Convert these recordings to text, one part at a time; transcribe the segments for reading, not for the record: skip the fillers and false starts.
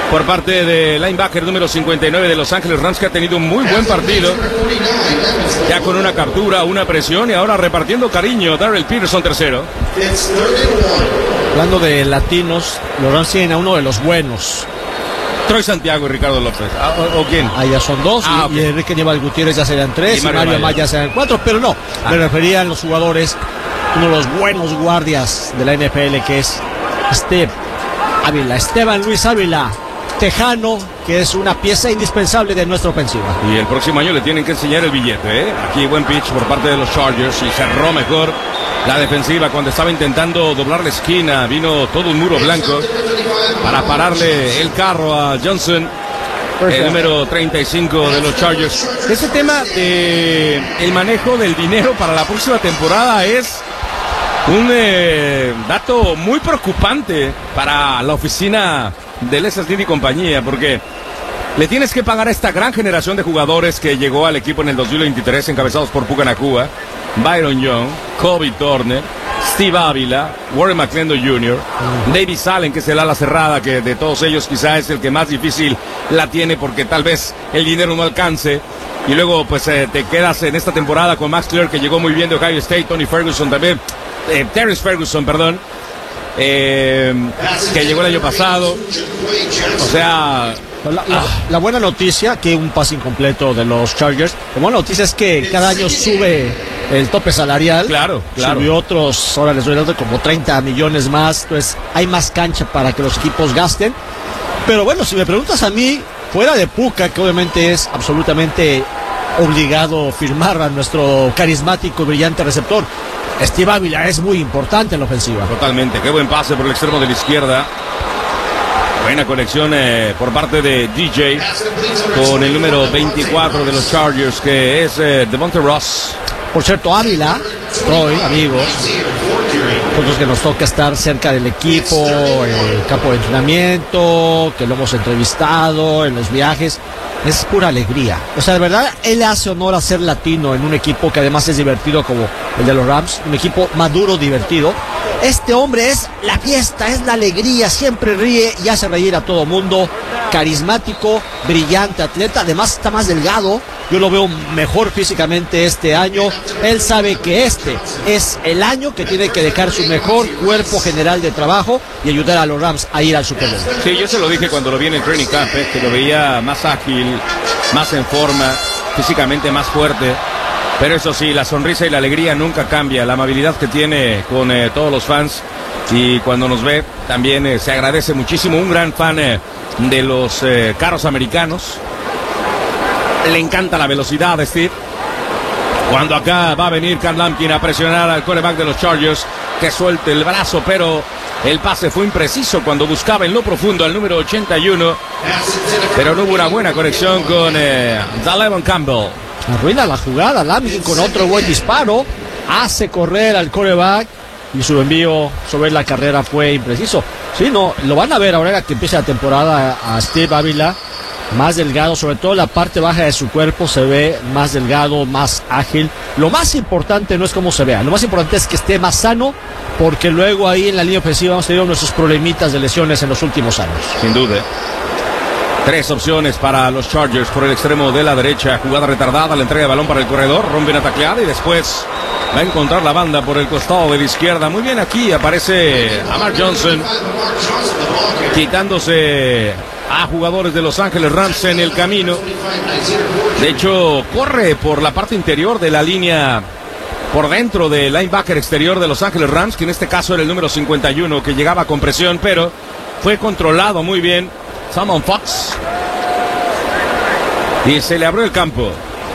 por parte de linebacker número 59 de Los Ángeles Rams, que ha tenido un muy buen partido, ya con una captura, una presión y ahora repartiendo cariño. Darrell Peterson, tercero. Hablando de latinos, los Rams tienen a uno de los buenos, Troy Santiago y Ricardo López. ¿O quién? Ahí ya son dos, y Enrique Nieval Gutiérrez ya serían tres, y Mario Amaya ya serían cuatro, pero no, me refería a los jugadores, uno de los buenos guardias de la NFL, que es Esteban Luis Ávila, tejano, que es una pieza indispensable de nuestra ofensiva. Y el próximo año le tienen que enseñar el billete, ¿eh? Aquí buen pitch por parte de los Chargers y cerró mejor la defensiva cuando estaba intentando doblar la esquina. Vino todo un muro blanco para pararle el carro a Johnson, el número 35 de los Chargers. Este tema de el manejo del dinero para la próxima temporada es un dato muy preocupante para la oficina de Les Snead y compañía, porque le tienes que pagar a esta gran generación de jugadores que llegó al equipo en el 2023, encabezados por Puka Nacua, Byron Young, Kobe Turner, Steve Ávila, Warren McClendon Jr., Davis Allen, que es el ala cerrada, que de todos ellos quizá es el que más difícil la tiene porque tal vez el dinero no alcance. Y luego pues te quedas en esta temporada con Max Clear, que llegó muy bien de Ohio State, Tony Ferguson también, Terrence Ferguson, perdón, que llegó el año pasado. O sea, la buena noticia, que un pase incompleto de los Chargers, la buena noticia es que cada año sube el tope salarial. Claro. Subió otros, ahora les doy como 30 millones más, entonces hay más cancha para que los equipos gasten. Pero bueno, si me preguntas a mí, fuera de Puka, que obviamente es absolutamente obligado firmar a nuestro carismático y brillante receptor, Steve Ávila es muy importante en la ofensiva. Totalmente, qué buen pase por el extremo de la izquierda. Buena conexión por parte de DJ con el número 24 de los Chargers, que es Devontae Ross. Por cierto, Ávila, Troy, amigos, nosotros que nos toca estar cerca del equipo, en el campo de entrenamiento, que lo hemos entrevistado en los viajes, es pura alegría. O sea, de verdad, él hace honor a ser latino en un equipo que además es divertido como el de los Rams, un equipo maduro, divertido. Este hombre es la fiesta, es la alegría, siempre ríe y hace reír a todo mundo, carismático, brillante atleta, además está más delgado. Yo lo veo mejor físicamente este año. Él sabe que este es el año que tiene que dejar su mejor cuerpo general de trabajo y ayudar a los Rams a ir al Super Bowl. Sí, yo se lo dije cuando lo vi en el training camp, que lo veía más ágil, más en forma, físicamente más fuerte. Pero eso sí, la sonrisa y la alegría nunca cambia. La amabilidad que tiene con todos los fans, y cuando nos ve también se agradece muchísimo. Un gran fan de los carros americanos. Le encanta la velocidad de Steve. Cuando acá va a venir Carl Lampkin a presionar al quarterback de los Chargers, que suelte el brazo, pero el pase fue impreciso cuando buscaba en lo profundo al número 81, pero no hubo una buena conexión con Dalevon Campbell. Arruina la jugada Lampkin con otro buen disparo, hace correr al quarterback y su envío sobre la carrera fue impreciso. Sí, no, lo van a ver ahora que empiece la temporada a Steve Ávila, más delgado, sobre todo la parte baja de su cuerpo se ve más delgado, más ágil. Lo más importante no es cómo se vea, lo más importante es que esté más sano, porque luego ahí en la línea ofensiva hemos tenido nuestros problemitas de lesiones en los últimos años. Sin duda. Tres opciones para los Chargers por el extremo de la derecha. Jugada retardada, la entrega de balón para el corredor, rompe una tacleada y después va a encontrar la banda por el costado de la izquierda. Muy bien, aquí aparece Amar Johnson, quitándose a jugadores de Los Ángeles Rams en el camino. De hecho, corre por la parte interior de la línea, por dentro del linebacker exterior de Los Ángeles Rams, que en este caso era el número 51, que llegaba con presión, pero fue controlado muy bien Salmon Fox y se le abrió el campo.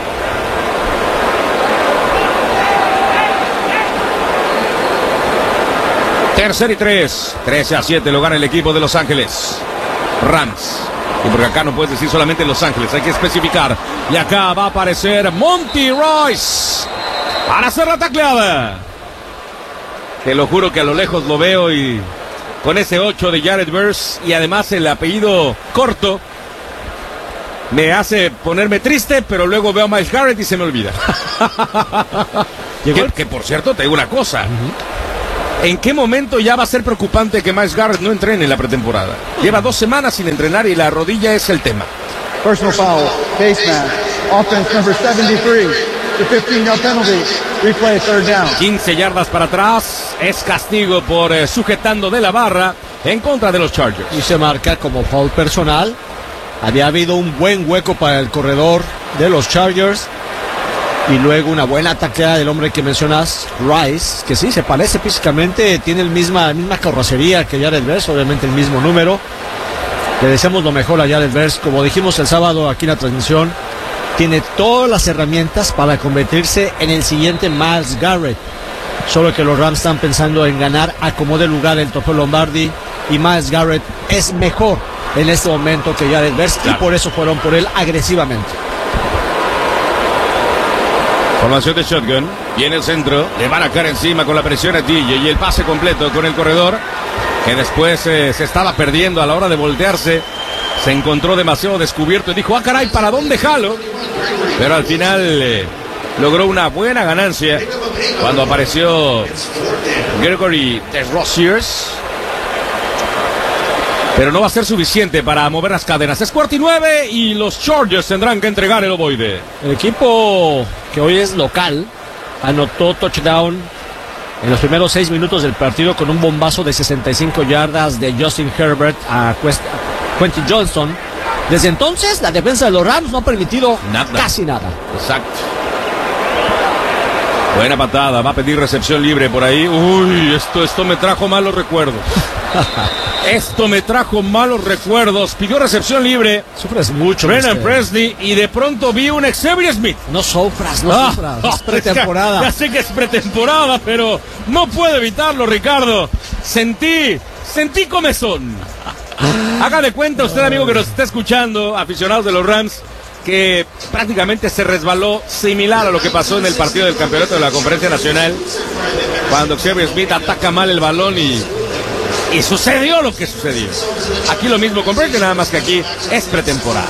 Tercer y 3, 13-7 lo gana el equipo de Los Ángeles Rams. Y porque acá no puedes decir solamente Los Ángeles, hay que especificar. Y acá va a aparecer Monty Royce para hacer la tacleada. Te lo juro que a lo lejos lo veo y con ese 8 de Jared Verse y además el apellido corto me hace ponerme triste, pero luego veo a Myles Garrett y se me olvida. Que por cierto te digo una cosa. ¿En qué momento ya va a ser preocupante que Myles Garrett no entrene en la pretemporada? Lleva 2 semanas sin entrenar y la rodilla es el tema. Personal foul, face mask, offense number 73, the 15-yard penalty, replay, third down. 15 yardas para atrás, es castigo por sujetando de la barra en contra de los Chargers. Y se marca como foul personal. Había habido un buen hueco para el corredor de los Chargers. Y luego una buena tacleada del hombre que mencionas, Rice, que sí, se parece físicamente, tiene la misma carrocería que Jared Verse, obviamente el mismo número. Le deseamos lo mejor a Jared Verse, como dijimos el sábado aquí en la transmisión, tiene todas las herramientas para convertirse en el siguiente Myles Garrett. Solo que los Rams están pensando en ganar a como de lugar el trofeo Lombardi y Myles Garrett es mejor en este momento que Jared Verse, claro. Y por eso fueron por él agresivamente. Formación de shotgun, viene el centro, le van a caer encima con la presión a DJ y el pase completo con el corredor, que después se estaba perdiendo a la hora de voltearse, se encontró demasiado descubierto y dijo, caray, ¿para dónde jalo? Pero al final logró una buena ganancia cuando apareció Gregory Roziers. Pero no va a ser suficiente para mover las cadenas. Es 4-9 y los Chargers tendrán que entregar el ovoide. El equipo que hoy es local anotó touchdown en los primeros 6 minutos del partido con un bombazo de 65 yardas de Justin Herbert a Quentin Johnston. Desde entonces la defensa de los Rams no ha permitido casi nada. Exacto. Buena patada, va a pedir recepción libre por ahí. Uy, esto me trajo malos recuerdos. Esto me trajo malos recuerdos. Pidió recepción libre. Sufres mucho. Brennan Presley y de pronto vi un Xavier Smith. No sufras. Es pretemporada. Ya sé que es pretemporada, pero no puedo evitarlo, Ricardo. Sentí comezón. Haga de cuenta usted, amigo que nos está escuchando, aficionados de los Rams, que prácticamente se resbaló similar a lo que pasó en el partido del campeonato de la Conferencia Nacional, cuando Xavier Smith ataca mal el balón y sucedió lo que sucedió. Aquí lo mismo con Brady, nada más que aquí es pretemporada.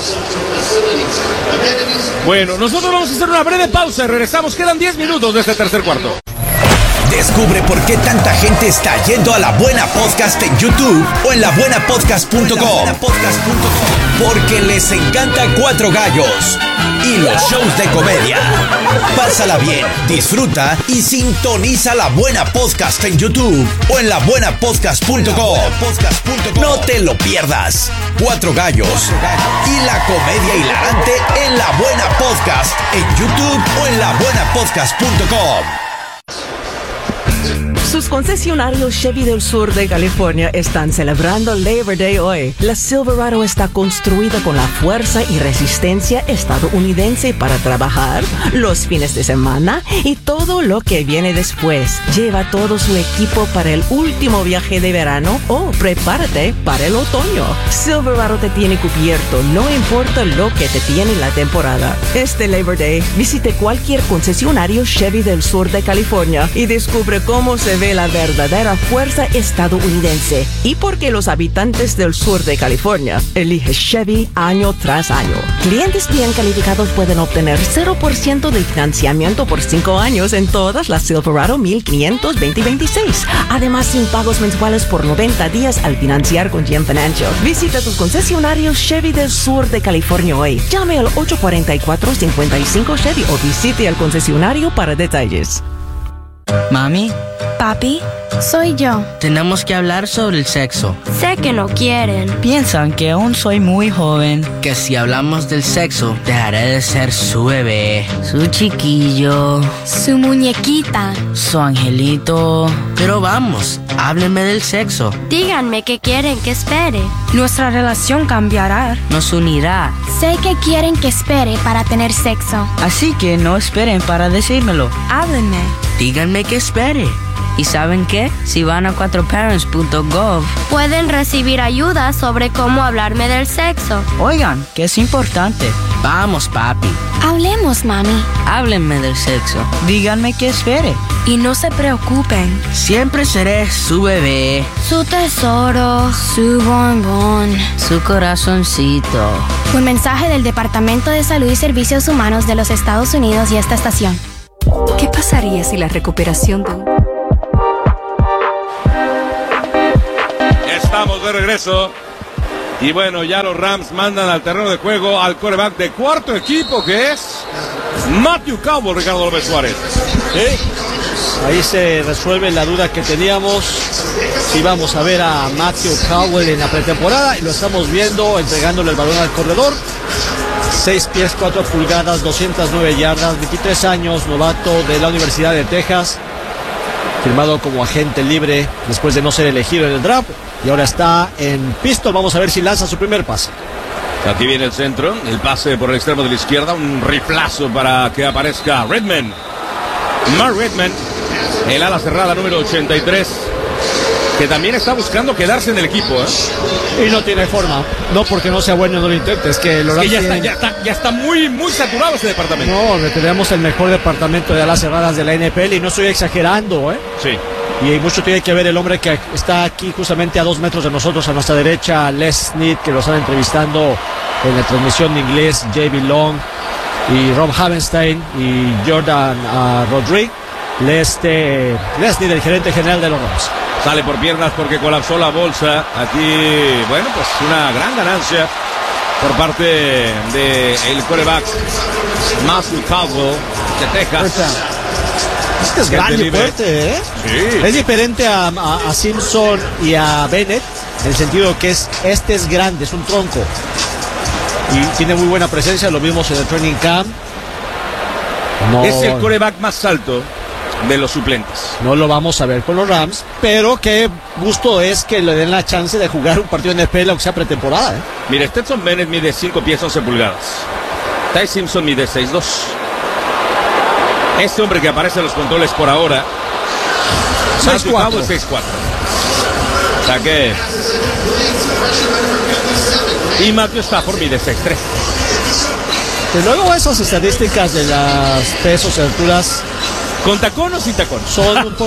Bueno, nosotros vamos a hacer una breve pausa y regresamos. Quedan 10 minutos de este tercer cuarto. Descubre por qué tanta gente está yendo a La Buena Podcast en YouTube o en labuenapodcast.com. Porque les encanta Cuatro Gallos y los shows de comedia. Pásala bien, disfruta y sintoniza La Buena Podcast en YouTube o en labuenapodcast.com. No te lo pierdas. Cuatro Gallos y la comedia hilarante en La Buena Podcast en YouTube o en labuenapodcast.com. Sus concesionarios Chevy del sur de California están celebrando Labor Day hoy. La Silverado está construida con la fuerza y resistencia estadounidense para trabajar los fines de semana y todo lo que viene después. Lleva todo su equipo para el último viaje de verano o prepárate para el otoño. Silverado te tiene cubierto, no importa lo que te tiene la temporada. Este Labor Day, visite cualquier concesionario Chevy del sur de California y descubre cómo se ve la verdadera fuerza estadounidense y por qué los habitantes del sur de California eligen Chevy año tras año. Clientes bien calificados pueden obtener 0% de financiamiento por 5 años en todas las Silverado 1500 2026. Además, sin pagos mensuales por 90 días al financiar con GM Financial. Visita tus concesionarios Chevy del sur de California hoy. Llame al 844-55 Chevy o visite el concesionario para detalles. Mami. Papi, soy yo. Tenemos que hablar sobre el sexo. Sé que no quieren. Piensan que aún soy muy joven. Que si hablamos del sexo, dejaré de ser su bebé, su chiquillo, su muñequita, su angelito. Pero vamos, háblenme del sexo. Díganme qué quieren que espere. Nuestra relación cambiará. Nos unirá. Sé que quieren que espere para tener sexo. Así que no esperen para decírmelo. Háblenme. Díganme que espere. ¿Y saben qué? Si van a 4parents.gov pueden recibir ayuda sobre cómo hablarme del sexo. Oigan, que es importante. Vamos, papi. Hablemos, mami. Háblenme del sexo. Díganme que espere. Y no se preocupen. Siempre seré su bebé, su tesoro, su bombón, su corazoncito. Un mensaje del Departamento de Salud y Servicios Humanos de los Estados Unidos y esta estación. ¿Qué pasaría si la recuperación de de regreso. Y bueno, ya los Rams mandan al terreno de juego al quarterback de cuarto equipo, que es Matthew Cowell, Ricardo López Suárez. ¿Sí? Ahí se resuelve la duda que teníamos. Si vamos a ver a Matthew Cowell en la pretemporada, y lo estamos viendo entregándole el balón al corredor. 6 pies, 4 pulgadas, 209 yardas, 23 años, novato de la Universidad de Texas. Firmado como agente libre después de no ser elegido en el draft. Y ahora está en pistol. Vamos a ver si lanza su primer pase. Aquí viene el centro. El pase por el extremo de la izquierda. Un riflazo para que aparezca Redman. Mark Redman. El ala cerrada número 83. Que también está buscando quedarse en el equipo, ¿eh? Y no tiene forma. No porque no sea bueno, no lo intente. Es que ya está muy saturado ese departamento. No, tenemos el mejor departamento de alas cerradas de la NFL. Y no estoy exagerando, ¿eh? Sí. Y mucho tiene que ver el hombre que está aquí justamente a 2 metros de nosotros, a nuestra derecha, Les Snead, que lo están entrevistando en la transmisión de inglés, J.B. Long y Rob Havenstein y Jordan Rodríguez. Les Snead, el gerente general de los Rams. Sale por piernas porque colapsó la bolsa. Aquí, bueno, pues una gran ganancia por parte del quarterback Matthew Cowell de Texas. Es que es grande y fuerte, ¿eh? Sí. Es diferente a Simpson y a Bennett, en el sentido que este es grande, es un tronco. Y tiene muy buena presencia, lo vimos en el training camp. No, es el quarterback más alto de los suplentes. No lo vamos a ver con los Rams, pero qué gusto es que le den la chance de jugar un partido en NFL, aunque sea pretemporada, ¿eh? Mire, Stetson Bennett mide 5 pies 11 pulgadas. Ty Simpson mide 6'2". Este hombre que aparece en los controles por ahora, 6'4". 6'4". O sea que... Y Matthew Stafford mide 6'3". Y luego esas estadísticas de las pesos y alturas... ¿Con tacón o sin tacón? Son un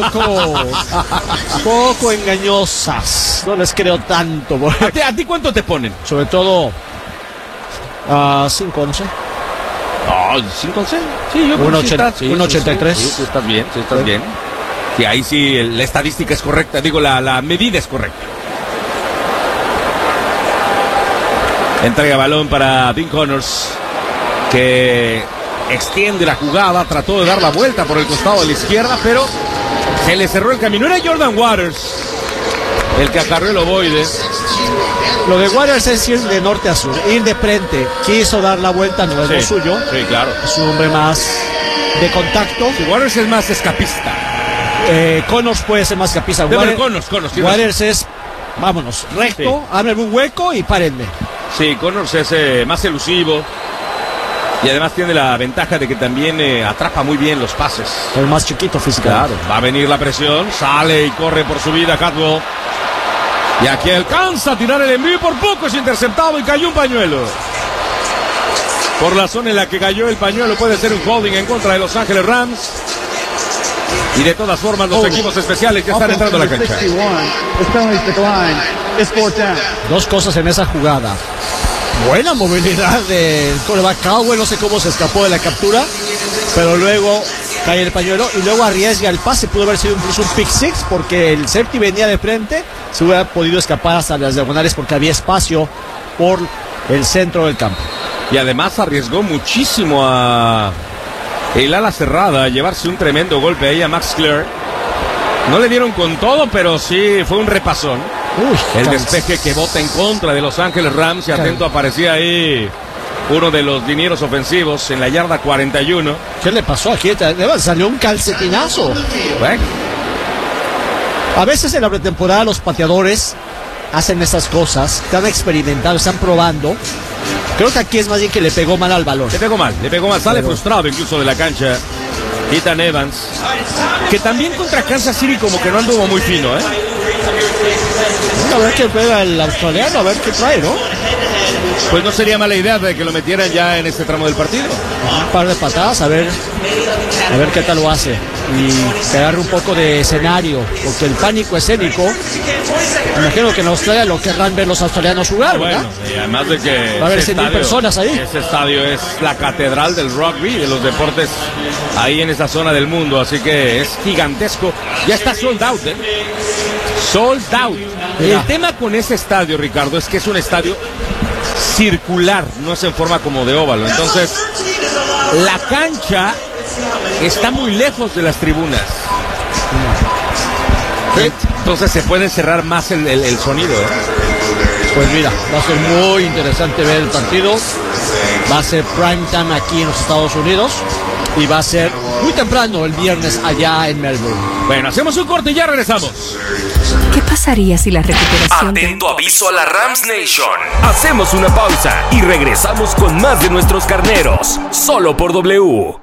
poco engañosas. No les creo tanto. ¿A ti cuánto te ponen? Sobre todo... 5'11". No, 5'11". Sí, yo creo que 1.83. Sí, estás bien, bien. Sí, ahí sí la estadística es correcta. Digo, la medida es correcta. Entrega balón para Dean Connors, que extiende la jugada, trató de dar la vuelta por el costado de la izquierda, pero se le cerró el camino. Era Jordan Waters el que acarreó el ovoide. Lo de Waters es ir de norte a sur, ir de frente. Quiso dar la vuelta, no es lo suyo. Sí, claro. Es un hombre más de contacto. Sí, Waters es más escapista. Connors puede ser más escapista. Connors. Waters es, vámonos, recto, abre un hueco y párenme. Sí, Connors es más elusivo. Y además tiene la ventaja de que también atrapa muy bien los pases. El más chiquito físicamente. Claro, va a venir la presión, sale y corre por su vida Caldwell. Y aquí alcanza a tirar el envío y por poco es interceptado y cayó un pañuelo. Por la zona en la que cayó el pañuelo puede ser un holding en contra de Los Ángeles Rams. Y de todas formas los equipos especiales que están entrando a la cancha. 2 cosas en esa jugada. Buena movilidad del quarterback Cowell, no sé cómo se escapó de la captura, pero luego cae el pañuelo y luego arriesga el pase. Pudo haber sido incluso un pick six porque el safety venía de frente, se hubiera podido escapar hasta las diagonales porque había espacio por el centro del campo. Y además arriesgó muchísimo a el ala cerrada a llevarse un tremendo golpe ahí a Max Clare. No le dieron con todo, pero sí fue un repasón. El despeje que bota en contra de Los Ángeles Rams, y atento aparecía ahí uno de los linieros ofensivos en la yarda 41. ¿Qué le pasó aquí? Salió un calcetinazo. Bueno. A veces en la pretemporada los pateadores hacen esas cosas, están experimentando, están probando. Creo que aquí es más bien que le pegó mal al balón. Le pegó mal, sale frustrado incluso de la cancha Ethan Evans, que también contra Kansas City como que no anduvo muy fino, ¿eh? A ver qué pega el australiano, a ver qué trae, ¿no? Pues no sería mala idea de que lo metieran ya en este tramo del partido. Un par de patadas, a ver qué tal lo hace. Y que agarre un poco de escenario, porque el pánico escénico, me imagino que en Australia lo querrán ver los australianos jugar, ¿verdad? Bueno, y además de que va a haber 100,000 personas ahí. Ese estadio es la catedral del rugby, de los deportes ahí en esa zona del mundo, así que es gigantesco. Ya está sold out, ¿eh? Sold out. El tema con ese estadio, Ricardo, es que es un estadio circular, no es en forma como de óvalo. Entonces, la cancha está muy lejos de las tribunas. Entonces se puede cerrar más el sonido. Pues mira, va a ser muy interesante ver el partido. Va a ser prime time aquí en los Estados Unidos. Y va a ser muy temprano el viernes allá en Melbourne. Bueno, hacemos un corte y ya regresamos. ¿Qué pasaría si la recuperación... Atento aviso a la Rams Nation. Hacemos una pausa y regresamos con más de nuestros carneros. Solo por W.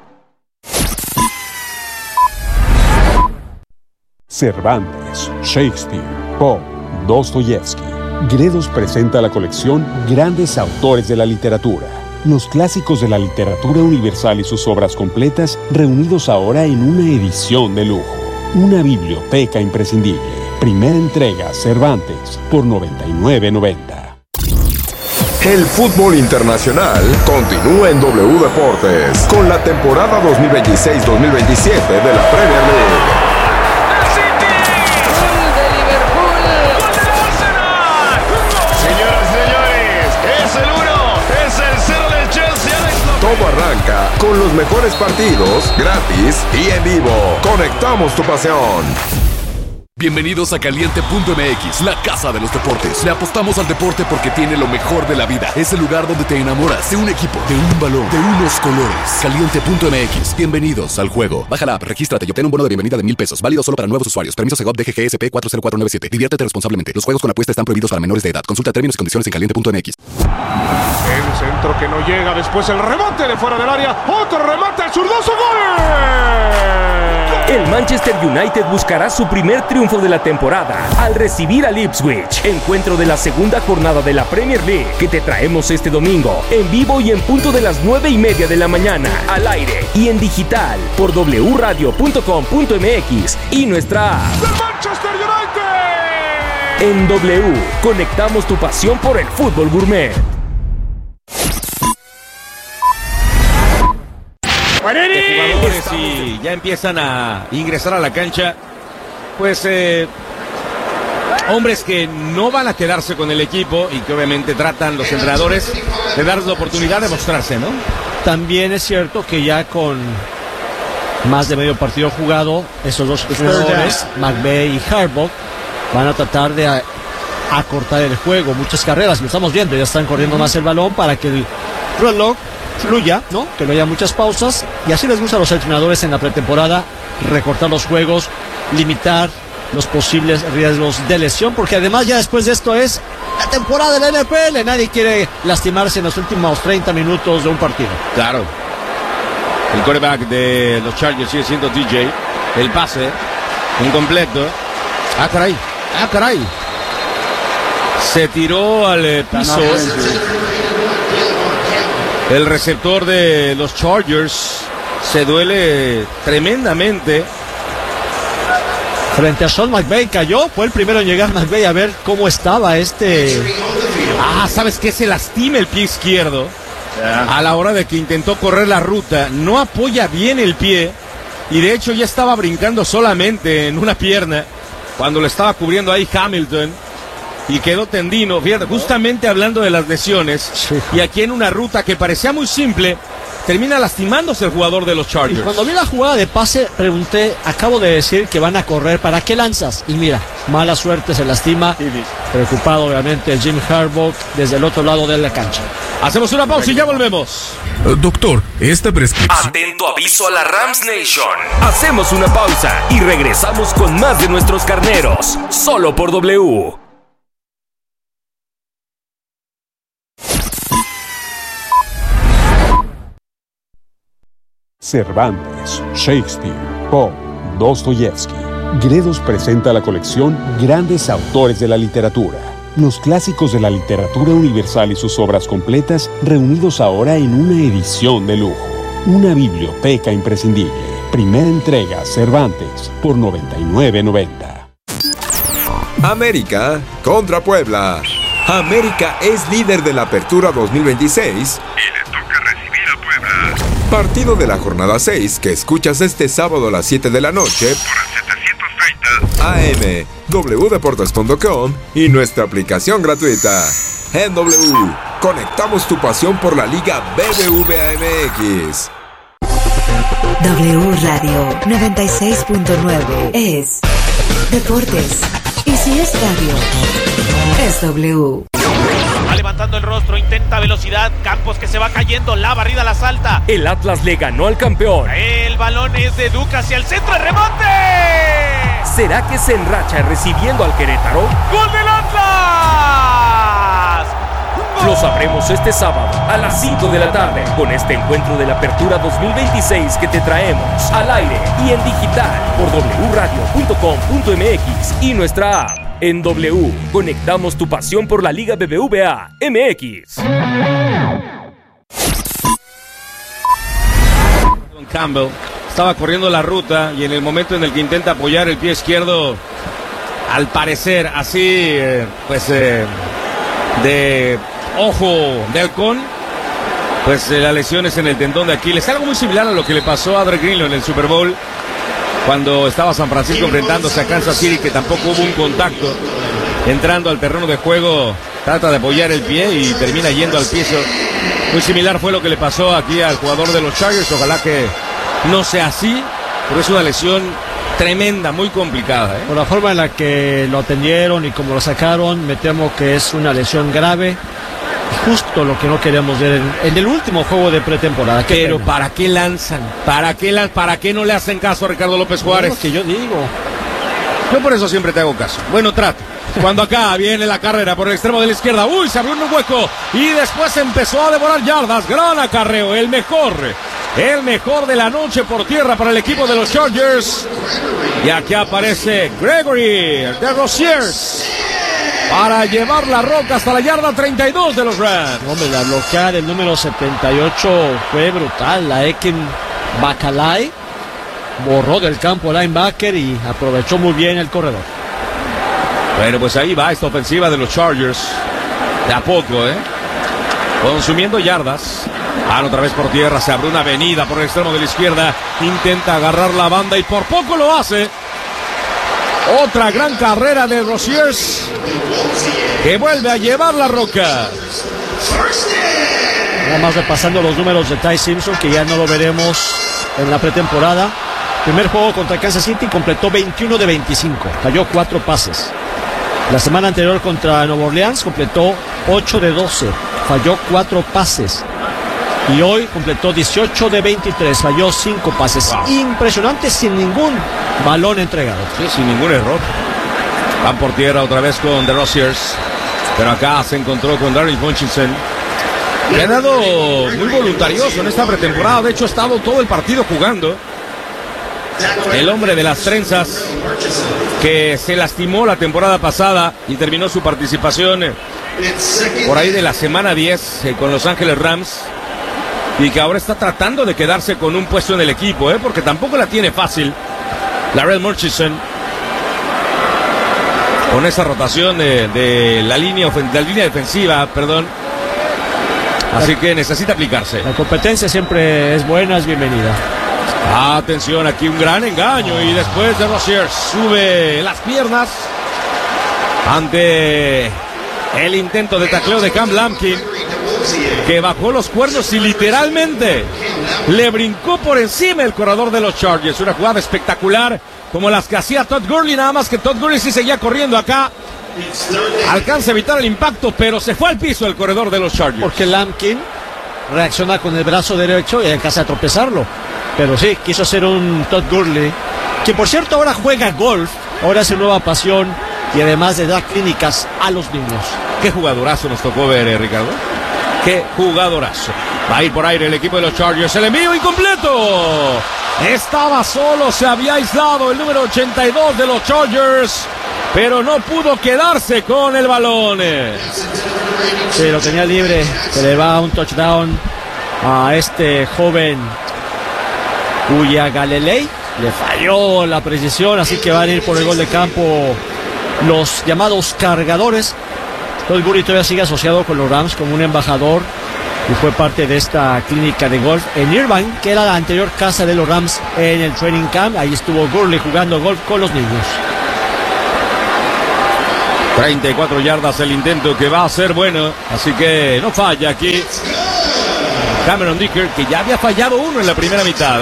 Cervantes, Shakespeare, Poe, Dostoyevsky. Gredos presenta la colección Grandes Autores de la Literatura. Los clásicos de la literatura universal y sus obras completas reunidos ahora en una edición de lujo. Una biblioteca imprescindible. Primera entrega Cervantes por $99.90. El fútbol internacional continúa en W Deportes con la temporada 2026-2027 de la Premier League. Todo arranca con los mejores partidos, gratis y en vivo. Conectamos tu pasión. Bienvenidos a Caliente.mx, la casa de los deportes. Le apostamos al deporte porque tiene lo mejor de la vida. Es el lugar donde te enamoras de un equipo, de un balón, de unos colores. Caliente.mx, bienvenidos al juego. Baja la app, regístrate y obtén un bono de bienvenida de $1,000. Válido solo para nuevos usuarios. Permiso Segov DGGSP 40497. Diviértete responsablemente. Los juegos con apuesta están prohibidos para menores de edad. Consulta términos y condiciones en Caliente.mx. El centro que no llega, después el remate de fuera del área. Otro remate al zurdazo, ¡gol! El Manchester United buscará su primer triunfo de la temporada al recibir al Ipswich. Encuentro de la segunda jornada de la Premier League que te traemos este domingo en vivo y en punto de las 9:30 de la mañana, al aire y en digital por wradio.com.mx y nuestra app. ¡The Manchester United! En W, conectamos tu pasión por el fútbol gourmet. Jugadores y ya empiezan a ingresar a la cancha, pues hombres que no van a quedarse con el equipo y que obviamente tratan los entrenadores de darles la oportunidad de mostrarse, ¿no? También es cierto que ya con más de medio partido jugado, esos dos entrenadores, McVay y Harbaugh, van a tratar de acortar el juego, muchas carreras, lo estamos viendo, ya están corriendo más el balón para que el reloj fluya, ¿no? Que no haya muchas pausas, y así les gusta a los entrenadores en la pretemporada recortar los juegos, limitar los posibles riesgos de lesión, porque además ya después de esto es la temporada de la NFL, nadie quiere lastimarse en los últimos 30 minutos de un partido. Claro. El quarterback de los Chargers sigue siendo DJ. El pase incompleto. Ah, caray. Se tiró al piso el receptor de los Chargers. Se duele tremendamente. Frente a Sean McVay cayó, fue el primero en llegar McVay a ver cómo estaba ¿sabes qué? Se lastima el pie izquierdo a la hora de que intentó correr la ruta. No apoya bien el pie y de hecho ya estaba brincando solamente en una pierna cuando lo estaba cubriendo ahí Hamilton y quedó tendido. Fíjate, justamente hablando de las lesiones, y aquí en una ruta que parecía muy simple, termina lastimándose el jugador de los Chargers. Y cuando vi la jugada de pase, pregunté, acabo de decir que van a correr, ¿para qué lanzas? Y mira, mala suerte, se lastima. Preocupado obviamente el Jim Harbaugh desde el otro lado de la cancha. Hacemos una pausa y ya volvemos. Doctor, esta prescripción... Atento aviso a la Rams Nation. Hacemos una pausa y regresamos con más de nuestros carneros. Solo por W. Cervantes, Shakespeare, Poe, Dostoyevsky. Gredos presenta la colección Grandes Autores de la Literatura. Los clásicos de la literatura universal y sus obras completas reunidos ahora en una edición de lujo. Una biblioteca imprescindible. Primera entrega Cervantes por $99.90. América contra Puebla. América es líder de la Apertura 2026 y les toca recibir a Puebla. Partido de la jornada 6 que escuchas este sábado a las 7 de la noche por el 730 AM, wdeportes.com y nuestra aplicación gratuita. En W, conectamos tu pasión por la Liga BBVA MX. W Radio 96.9 es Deportes. Y si es radio, es W. Va levantando el rostro, intenta velocidad. Campos que se va cayendo, la barrida la salta. El Atlas le ganó al campeón. El balón es de Duca hacia el centro, el rebote. ¿Será que se enracha recibiendo al Querétaro? ¡Gol del Atlas! Lo sabremos este sábado a las 5 de la tarde con este encuentro de la Apertura 2026 que te traemos al aire y en digital por wradio.com.mx y nuestra app. En W, conectamos tu pasión por la Liga BBVA MX. Campbell estaba corriendo la ruta y en el momento en el que intenta apoyar el pie izquierdo, al parecer así, de ojo de halcón, pues la lesión es en el tendón de Aquiles. Algo muy similar a lo que le pasó a Dre Greenlaw en el Super Bowl, cuando estaba San Francisco enfrentándose a Kansas City, que tampoco hubo un contacto. Entrando al terreno de juego, trata de apoyar el pie y termina yendo al piso. Muy similar fue lo que le pasó aquí al jugador de los Chargers. Ojalá que no sea así, pero es una lesión tremenda, muy complicada. Por la forma en la que lo atendieron y como lo sacaron, me temo que es una lesión grave. Justo lo que no queremos ver en el último juego de pretemporada. Pero pena. ¿Para qué lanzan? ¿Para qué no le hacen caso a Ricardo López Juárez? Es lo que yo digo. Yo por eso siempre te hago caso. Bueno, trato. Cuando acá viene la carrera por el extremo de la izquierda. ¡Uy! Se abrió un hueco y después empezó a devorar yardas. Gran acarreo. El mejor de la noche por tierra para el equipo de los Chargers. Y aquí aparece Gregory de Rosiers para llevar la roca hasta la yarda 32 de los Rams. Hombre, la bloqueada del número 78 fue brutal. La Eken Bacalay borró del campo linebacker y aprovechó muy bien el corredor. Bueno, pues ahí va esta ofensiva de los Chargers. De a poco, consumiendo yardas. Otra vez por tierra, se abre una avenida por el extremo de la izquierda. Intenta agarrar la banda y por poco lo hace. Otra gran carrera de Rosiers, que vuelve a llevar la roca. Nada más repasando los números de Ty Simpson, que ya no lo veremos en la pretemporada. Primer juego contra Kansas City, completó 21 de 25, cayó 4 pases. La semana anterior contra Nueva Orleans completó 8 de 12, falló 4 pases. Y hoy completó 18 de 23, falló 5 pases. Wow. Impresionante, sin ningún balón entregado. Sí, sin ningún error. Van por tierra otra vez con The Rosiers, pero acá se encontró con Darryl Hutchinson, que ha dado muy voluntarioso en esta pretemporada. De hecho, ha estado todo el partido jugando. El hombre de las trenzas, que se lastimó la temporada pasada y terminó su participación por ahí de la semana 10 con Los Ángeles Rams, y que ahora está tratando de quedarse con un puesto en el equipo, porque tampoco la tiene fácil Darryl Murchison, con esa rotación de la línea defensiva, así que necesita aplicarse. La competencia siempre es buena, es bienvenida. Atención, aquí un gran engaño y después de Rosiers sube las piernas ante el intento de tacleo de Cam Lampkin, que bajó los cuernos y literalmente le brincó por encima el corredor de los Chargers. Una jugada espectacular como las que hacía Todd Gurley, nada más que Todd Gurley sí seguía corriendo acá. Alcanza a evitar el impacto, pero se fue al piso el corredor de los Chargers. Porque Lampkin reacciona con el brazo derecho y alcanza a tropezarlo. Pero sí, quiso hacer un Todd Gurley, que por cierto ahora juega golf, ahora es su nueva pasión y además de dar clínicas a los niños. Qué jugadorazo nos tocó ver, Ricardo. Qué jugadorazo. Va a ir por aire el equipo de los Chargers. El envío incompleto. Estaba solo, se había aislado el número 82 de los Chargers, pero no pudo quedarse con el balón. Sí, lo tenía libre. Se le va un touchdown a este joven Uya Galilei. Le falló la precisión, así que van a ir por el gol de campo los llamados cargadores. Todd Gurley todavía sigue asociado con los Rams como un embajador y fue parte de esta clínica de golf en Irvine, que era la anterior casa de los Rams en el training camp. Ahí estuvo Gurley jugando golf con los niños. 34 yardas el intento, que va a ser bueno, así que no falla aquí Cameron Dicker, que ya había fallado uno en la primera mitad,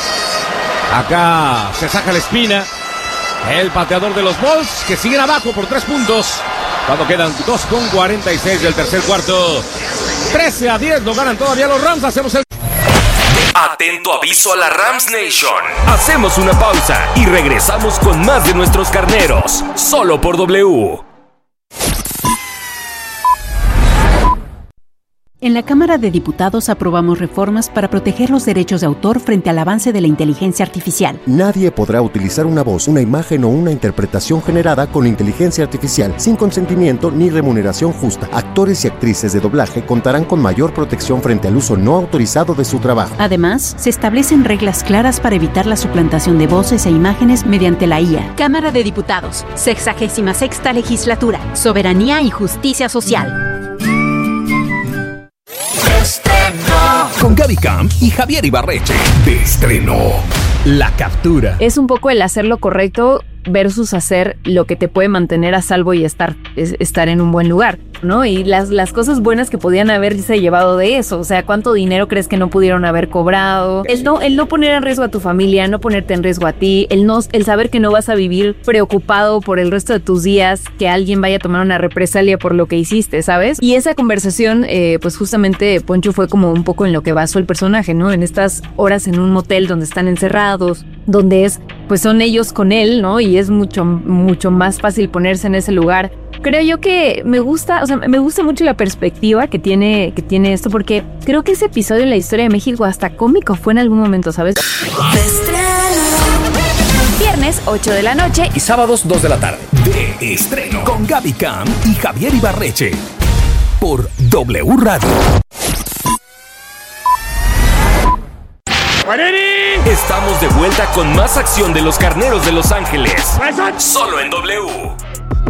Acá se saca la espina el pateador de los Bulls, que siguen abajo por 3 puntos cuando quedan 2:46 del tercer cuarto. 13-10, lo ganan todavía los Rams. Hacemos el... Atento aviso a la Rams Nation. Hacemos una pausa y regresamos con más de nuestros carneros, solo por W. En la Cámara de Diputados aprobamos reformas para proteger los derechos de autor frente al avance de la inteligencia artificial. Nadie podrá utilizar una voz, una imagen o una interpretación generada con inteligencia artificial sin consentimiento ni remuneración justa. Actores y actrices de doblaje contarán con mayor protección frente al uso no autorizado de su trabajo. Además, se establecen reglas claras para evitar la suplantación de voces e imágenes mediante la IA. Cámara de Diputados, 66ª Legislatura, Soberanía y Justicia Social. Con Gaby Camp y Javier Ibarreche. De estreno. La captura. Es un poco el hacer lo correcto versus hacer lo que te puede mantener a salvo y estar en un buen lugar, ¿no? Y las cosas buenas que podían haberse llevado de eso, o sea, ¿cuánto dinero crees que no pudieron haber cobrado? El no poner en riesgo a tu familia, no ponerte en riesgo a ti, el saber que no vas a vivir preocupado por el resto de tus días, que alguien vaya a tomar una represalia por lo que hiciste, ¿sabes? Y esa conversación, pues justamente Poncho fue como un poco en lo que basó el personaje, ¿no? En estas horas en un motel donde están encerrados, donde pues son ellos con él, ¿no? Y es mucho más fácil ponerse en ese lugar. Creo yo que me gusta mucho la perspectiva que tiene esto, porque creo que ese episodio en la historia de México hasta cómico fue en algún momento, ¿sabes? Viernes, 8 de la noche y sábados, 2 de la tarde. De estreno. Con Gaby Camp y Javier Ibarreche. Por W Radio. Estamos de vuelta con más acción de los Carneros de Los Ángeles. Solo en W.